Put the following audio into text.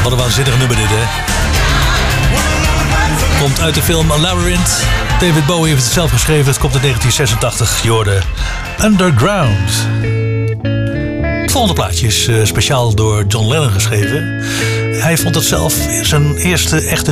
Wat een waanzinnig nummer dit, hè? Komt uit de film Labyrinth. David Bowie heeft het zelf geschreven. Het komt in 1986. Je hoorde Underground. Het volgende plaatje is speciaal door John Lennon geschreven. Hij vond het zelf zijn eerste echte